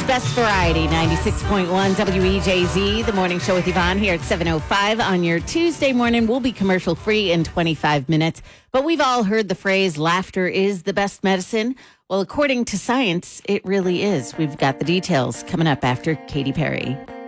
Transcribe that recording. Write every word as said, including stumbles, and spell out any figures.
Best Variety, ninety-six point one W E J Z, the morning show with Yvonne here at seven oh five on your Tuesday morning. We'll be commercial free in twenty-five minutes, but we've all heard the phrase, laughter is the best medicine. Well, according to science, it really is. We've got the details coming up after Katy Perry.